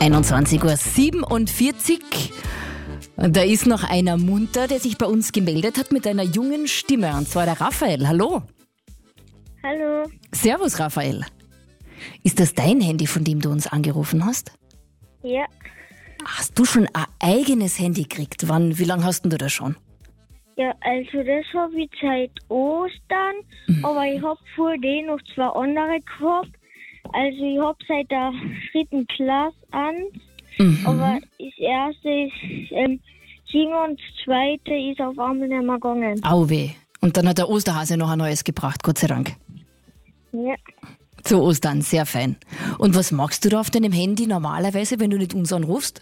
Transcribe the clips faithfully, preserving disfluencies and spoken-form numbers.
einundzwanzig Uhr siebenundvierzig. Da ist noch einer munter, der sich bei uns gemeldet hat mit einer jungen Stimme, und zwar der Raphael. Hallo. Hallo. Servus, Raphael. Ist das dein Handy, von dem du uns angerufen hast? Ja. Hast du schon ein eigenes Handy gekriegt? Wann, wie lange hast denn du das schon? Ja, also das habe ich seit Ostern, mhm. aber ich habe vor dem noch zwei andere gehabt. Also ich habe seit der dritten Klasse an, mhm. aber das erste ist ähm, sieben und das zweite ist auf einmal nicht mehr gegangen. Au weh. Und dann hat der Osterhase noch ein neues gebracht, Gott sei Dank. Ja. Zu Ostern, sehr fein. Und was machst du da auf deinem Handy normalerweise, wenn du nicht uns anrufst?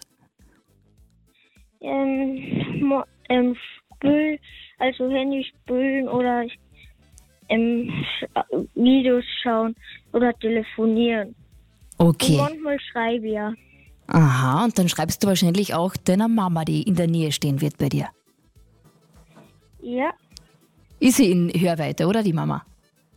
Ähm, mo- ähm spül, also Handy spülen oder ähm, sch- Videos schauen oder telefonieren. Okay. Und manchmal schreibe ich ja. Aha, und dann schreibst du wahrscheinlich auch deiner Mama, die in der Nähe stehen wird bei dir. Ja. Ist sie in Hörweite, oder die Mama?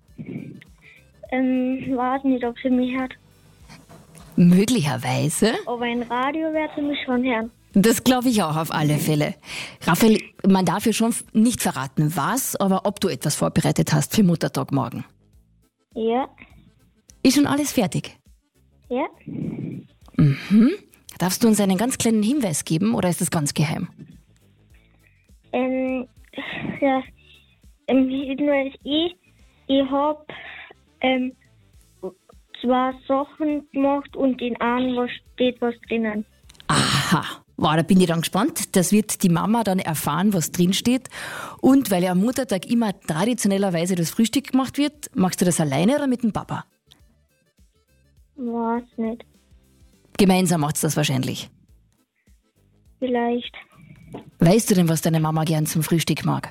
Ähm, weiß nicht, ob sie mich hört. Möglicherweise. Aber ein Radio wird sie mich schon hören. Das glaube ich auch auf alle Fälle. Raphael, man darf ja schon nicht verraten, was, aber ob du etwas vorbereitet hast für Muttertag morgen. Ja. Ist schon alles fertig? Ja. Mhm. Darfst du uns einen ganz kleinen Hinweis geben oder ist das ganz geheim? Ähm, ja, ähm, ich, ich habe ähm, zwei Sachen gemacht und in einem was steht was drinnen. Aha, wow, da bin ich dann gespannt. Das wird die Mama dann erfahren, was drin steht. Und weil ja am Muttertag immer traditionellerweise das Frühstück gemacht wird, machst du das alleine oder mit dem Papa? Weiß nicht. Gemeinsam macht's das wahrscheinlich. Vielleicht. Weißt du denn, was deine Mama gern zum Frühstück mag?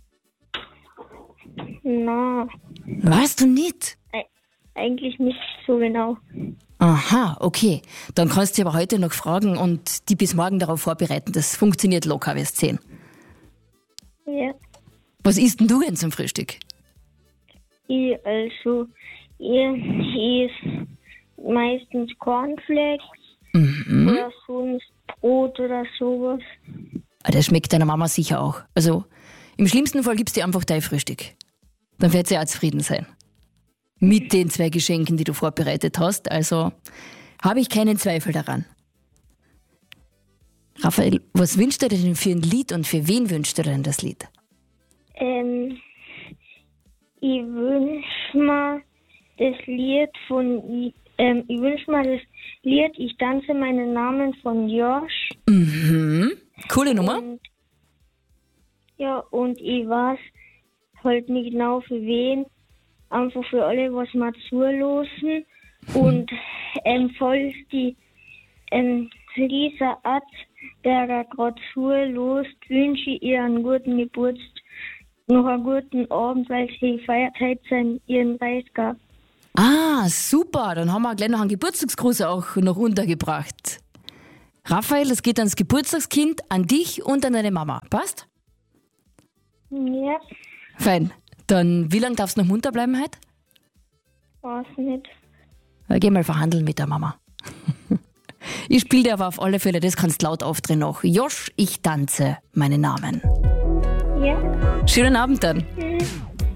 Na, Weißt du nicht? e- eigentlich nicht so genau. Aha, okay. Dann kannst du sie aber heute noch fragen und die bis morgen darauf vorbereiten. Das funktioniert locker, wirst sehen. Ja. Was isst denn du denn zum Frühstück? Ich, also, ich esse meistens Cornflakes Mhm. oder sonst Brot oder sowas. Ah, das schmeckt deiner Mama sicher auch. Also, im schlimmsten Fall gibst du ihr einfach dein Frühstück. Dann wird sie auch zufrieden sein. Mit den zwei Geschenken, die du vorbereitet hast. Also, habe ich keinen Zweifel daran. Raphael, was wünschst du dir denn für ein Lied und für wen wünschst du denn das Lied? Ähm, ich wünsche mir das Lied von, ähm, ich wünsche mir das Lied Ich tanze meinen Namen von Josh. Mhm. Coole Nummer. Und, ja, und ich weiß halt nicht genau für wen. Einfach für alle, was wir zulosen. Und ähm, falls die ähm, Lisa Atzberger gerade zulost, wünsche ich ihr einen guten Geburtstag, noch einen guten Abend, weil sie feiert heute seinen, ihren dreißiger. Ah, super. Dann haben wir gleich noch einen Geburtstagsgruß auch noch untergebracht. Raphael, das geht ans Geburtstagskind, an dich und an deine Mama. Passt? Ja, Fein. Dann, wie lange darfst du noch munter bleiben heute? weiß nicht. Ja, geh mal verhandeln mit der Mama. Ich spiele dir aber auf alle Fälle, das kannst laut aufdrehen noch. Josh, ich tanze meinen Namen. Ja. Schönen Abend dann. Tschüss.